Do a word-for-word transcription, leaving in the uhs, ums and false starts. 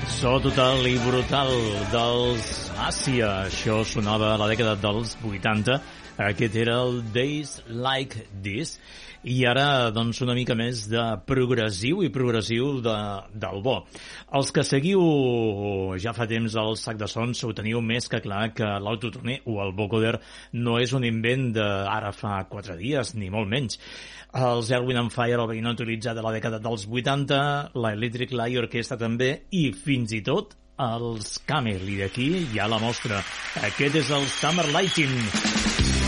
So total i brutal dels Àsia. Això sonava a la dècada dels vuitanta. Aquest era el Days Like This. I ara, doncs, una mica més de progressiu i progressiu de, del bo. Els que seguiu ja fa temps el Sac de Sons ho teniu més que clar que l'autotuner o el vocoder no és un invent d'ara fa quatre dies, ni molt menys. Els Earth, Wind and Fire el veïn utilitzat a la dècada dels vuitanta, la Electric Light Orchestra també, i fins i tot els Camel. I d'aquí hi ha la mostra. Aquest és el Summer Lighting.